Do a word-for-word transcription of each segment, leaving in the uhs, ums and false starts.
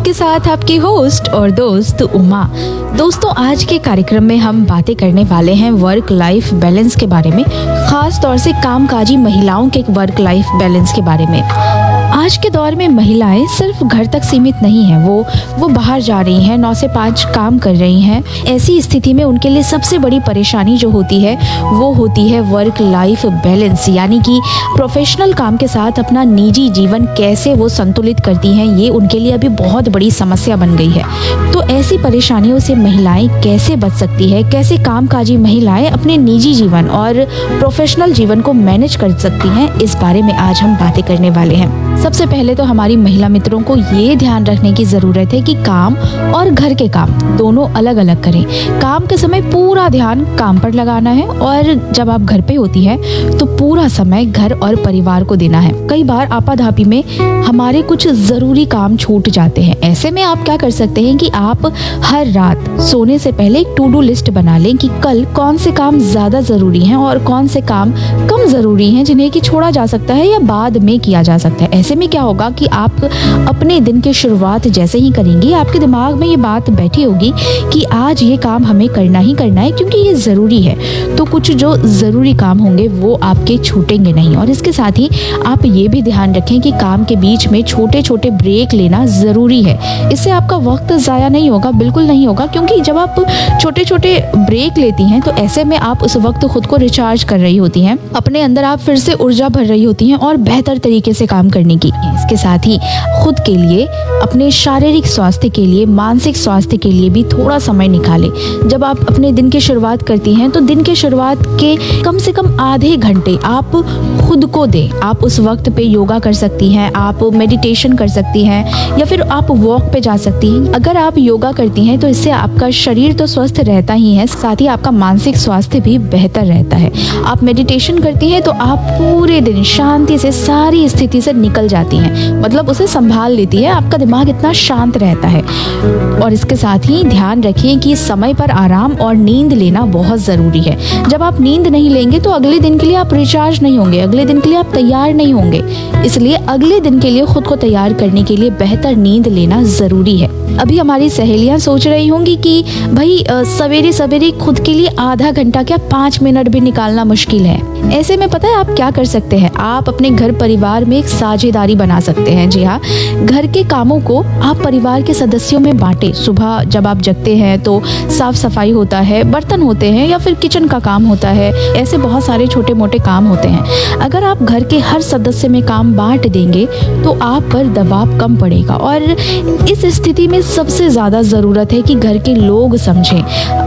आपके साथ आपकी होस्ट और दोस्त उमा। दोस्तों, आज के कार्यक्रम में हम बातें करने वाले हैं वर्क लाइफ बैलेंस के बारे में, खास तौर से कामकाजी महिलाओं के वर्क लाइफ बैलेंस के बारे में। आज के दौर में महिलाएं सिर्फ घर तक सीमित नहीं हैं, वो वो बाहर जा रही हैं, नौ से पाँच काम कर रही हैं। ऐसी स्थिति में उनके लिए सबसे बड़ी परेशानी जो होती है वो होती है वर्क लाइफ बैलेंस, यानी कि प्रोफेशनल काम के साथ अपना निजी जीवन कैसे वो संतुलित करती हैं। ये उनके लिए अभी बहुत बड़ी समस्या बन गई है। तो ऐसी परेशानियों से महिलाएं कैसे बच सकती है, कैसे कामकाजी महिलाएं अपने निजी जीवन और प्रोफेशनल जीवन को मैनेज कर सकती हैं, इस बारे में आज हम बातें करने वाले हैं। सबसे पहले तो हमारी महिला मित्रों को ये ध्यान रखने की ज़रूरत है कि काम और घर के काम दोनों अलग अलग करें। काम के समय पूरा ध्यान काम पर लगाना है और जब आप घर पे होती है तो पूरा समय घर और परिवार को देना है। कई बार आपाधापी में हमारे कुछ ज़रूरी काम छूट जाते हैं। ऐसे में आप क्या कर सकते हैं कि आप हर रात सोने से पहले एक टू डू लिस्ट बना लें कि कल कौन से काम ज़्यादा ज़रूरी हैं और कौन से काम कम ज़रूरी हैं, जिन्हें कि छोड़ा जा सकता है या बाद में किया जा सकता है। ऐसे में क्या होगा कि आप अपने दिन की शुरुआत जैसे ही करेंगे, आपके दिमाग में ये बात बैठी होगी कि आज ये काम हमें करना ही करना है क्योंकि ये ज़रूरी है। तो कुछ जो ज़रूरी काम होंगे वो आपके छूटेंगे नहीं। और इसके साथ ही आप ये भी ध्यान रखें कि काम के बीच में छोटे छोटे ब्रेक लेना ज़रूरी है। इससे आपका वक्त ज़ाया नहीं होगा, बिल्कुल नहीं होगा, क्योंकि जब आप छोटे छोटे ब्रेक लेती हैं तो ऐसे में आप उस वक्त खुद को रिचार्ज कर रही होती हैं, अपने अंदर आप फिर से ऊर्जा भर रही होती हैं और बेहतर तरीके से काम करने की। इसके साथ ही खुद के लिए, अपने शारीरिक स्वास्थ्य के लिए, मानसिक स्वास्थ्य के लिए भी थोड़ा समय निकालें। जब आप अपने दिन की शुरुआत करती हैं तो दिन के शुरुआत के कम से कम आधे घंटे आप खुद को दें। आप उस वक्त पे योगा कर सकती हैं, आप मेडिटेशन कर सकती हैं या फिर आप वॉक पे जा सकती हैं। अगर आप योगा करती हैं तो इससे आपका शरीर तो स्वस्थ रहता ही है, साथ ही आपका मानसिक स्वास्थ्य भी बेहतर रहता है। आप मेडिटेशन करती हैं तो आप पूरे दिन शांति से सारी स्थिति से निकल जाती हैं, मतलब उसे संभाल लेती है, आपका दिमाग इतना शांत रहता है। और इसके साथ ही ध्यान रखिए कि समय पर आराम और नींद लेना बहुत ज़रूरी है। जब आप नींद नहीं लेंगे तो अगले दिन के लिए आप रिचार्ज नहीं होंगे, अगले दिन के लिए आप तैयार नहीं होंगे। इसलिए अगले दिन के लिए खुद को तैयार करने के लिए बेहतर नींद लेना ज़रूरी है। अभी हमारी सहेलियां सोच रही होंगी कि भाई सवेरे सवेरे खुद के लिए आधा घंटा क्या पाँच मिनट भी निकालना मुश्किल है। ऐसे में पता है आप क्या कर सकते हैं, आप अपने घर परिवार में एक साझेदारी बना सकते हैं। जी हाँ, घर के कामों को आप परिवार के सदस्यों में बांटें। सुबह जब आप जगते हैं तो साफ सफाई होता है, बर्तन होते हैं या फिर किचन का काम होता है, ऐसे बहुत सारे छोटे मोटे काम होते हैं। अगर आप घर के हर सदस्य में काम बांट देंगे तो आप पर दबाव कम पड़ेगा। और इस स्थिति में सबसे ज़्यादा ज़रूरत है कि घर के लोग समझें।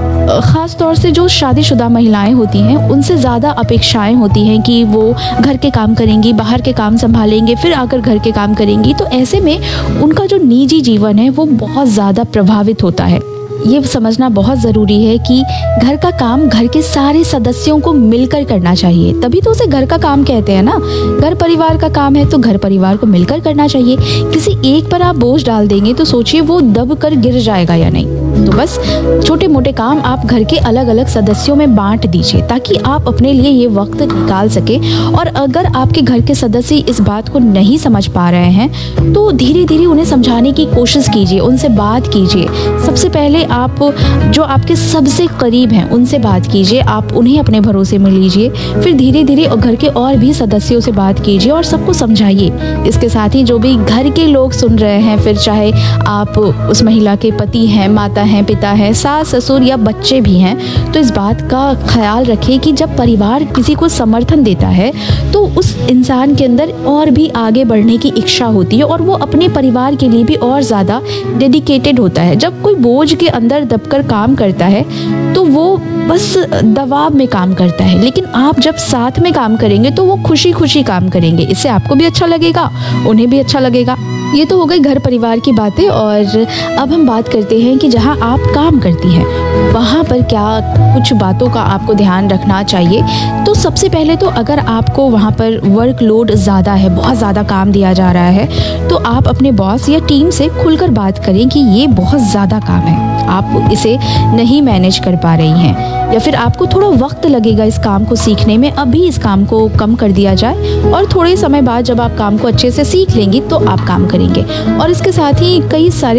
ख़ास तौर से जो शादीशुदा महिलाएं होती हैं उनसे ज़्यादा अपेक्षाएं होती हैं कि वो घर के काम करेंगी, बाहर के काम संभालेंगे, फिर आकर घर के काम करेंगी। तो ऐसे में उनका जो निजी जीवन है वो बहुत ज़्यादा प्रभावित होता है। ये समझना बहुत ज़रूरी है कि घर का काम घर के सारे सदस्यों को मिलकर करना चाहिए, तभी तो उसे घर का काम कहते हैं ना। घर परिवार का काम है तो घर परिवार को मिलकर करना चाहिए। किसी एक पर आप बोझ डाल देंगे तो सोचिए वो दब कर गिर जाएगा या नहीं। तो बस छोटे मोटे काम आप घर के अलग अलग सदस्यों में बांट दीजिए ताकि आप अपने लिए ये वक्त निकाल सके। और अगर आपके घर के सदस्य इस बात को नहीं समझ पा रहे हैं तो धीरे धीरे उन्हें समझाने की कोशिश कीजिए, उनसे बात कीजिए। सबसे पहले आप जो आपके सबसे करीब हैं उनसे बात कीजिए, आप उन्हें अपने भरोसे में लीजिए, फिर धीरे धीरे घर के और भी सदस्यों से बात कीजिए और सबको समझाइए। इसके साथ ही जो भी घर के लोग सुन रहे हैं, फिर चाहे आप उस महिला के पति हैं, माता हैं, पिता हैं, सास ससुर या बच्चे भी हैं, तो इस बात का ख्याल रखें कि जब परिवार किसी को समर्थन देता है तो उस इंसान के अंदर और भी आगे बढ़ने की इच्छा होती है और वो अपने परिवार के लिए भी और ज़्यादा डेडिकेटेड होता है। जब कोई बोझ के अंदर दबकर काम करता है तो वो बस दबाव में काम करता है, लेकिन आप जब साथ में काम करेंगे तो वो खुशी खुशी काम करेंगे। इससे आपको भी अच्छा लगेगा, उन्हें भी अच्छा लगेगा। ये तो हो गई घर परिवार की बातें। और अब हम बात करते हैं कि जहाँ आप काम करती हैं वहाँ पर क्या कुछ बातों का आपको ध्यान रखना चाहिए। तो सबसे पहले तो अगर आपको वहाँ पर वर्कलोड ज़्यादा है, बहुत ज़्यादा काम दिया जा रहा है, तो आप अपने बॉस या टीम से खुलकर बात करें कि ये बहुत ज़्यादा काम है, आप इसे नहीं मैनेज कर पा रही हैं, या फिर आपको थोड़ा वक्त लगेगा इस काम को सीखने में, अभी इस काम को कम कर दिया जाए और थोड़े समय बाद जब आप काम को अच्छे से सीख लेंगी तो आप काम करेंगे। और इसके साथ ही कई सारे